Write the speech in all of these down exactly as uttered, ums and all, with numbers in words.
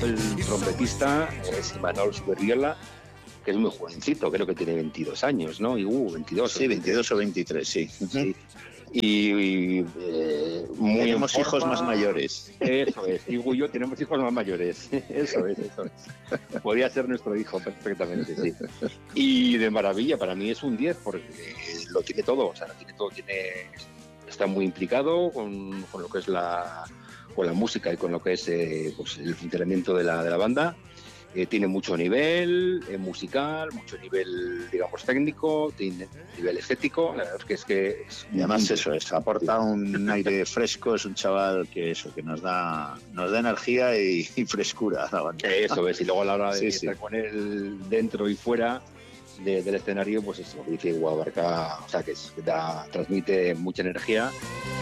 El trompetista es Imanol Zuberriola, que es muy jovencito, creo que tiene veintidós años, ¿no? Y, uh, veintidós. Sí, veintidós o veintitrés, sí. Sí. Y, y eh, muy tenemos hijos más mayores. Eso es, Igu y yo tenemos hijos más mayores. Eso es, eso es. Podría ser nuestro hijo perfectamente, sí. Y de maravilla, para mí es un diez porque lo tiene todo, o sea, lo tiene todo, tiene, está muy implicado con, con lo que es la, con la música y con lo que es eh, pues el funcionamiento de la, de la banda. Eh, tiene mucho nivel eh, musical, mucho nivel, digamos, técnico, tiene nivel estético. La verdad es que es que es y además eso es, aporta un aire fresco, es un chaval que eso, que nos da, nos da energía y, y frescura a la banda. Eso es, y luego a la hora de sí, estar sí. con él dentro y fuera de, del escenario, pues es lo que dice Guabarca, o sea, que, es, que da, transmite mucha energía.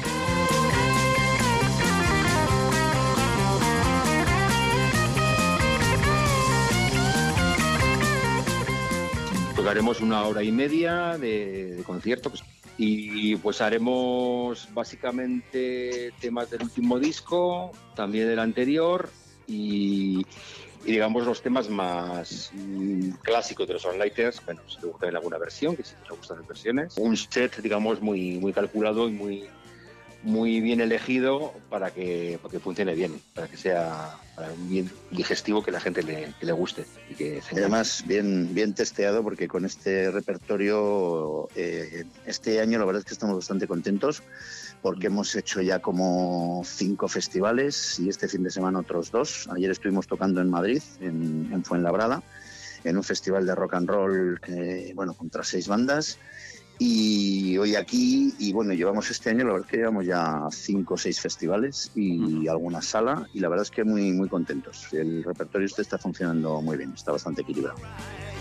Tocaremos una hora y media de, de concierto pues, y pues haremos básicamente temas del último disco, también del anterior y, y digamos los temas más mm, clásicos de los Songlighters. Bueno, si te gusta en alguna versión, que sí que te gustan las versiones. Un set, digamos, muy, muy calculado y muy, muy bien elegido para que, para que funcione bien, para que sea para un bien digestivo, que la gente le, que le guste. Y, que y además bien, bien testeado, porque con este repertorio, eh, este año la verdad es que estamos bastante contentos, porque hemos hecho ya como cinco festivales y este fin de semana otros dos. Ayer estuvimos tocando en Madrid, en, en Fuenlabrada, en un festival de rock and roll, que, bueno, contra seis bandas. Y hoy aquí, y bueno, llevamos este año, la verdad es que llevamos ya cinco o seis festivales y uh-huh. alguna sala, y la verdad es que muy, muy contentos. El repertorio este está funcionando muy bien, está bastante equilibrado.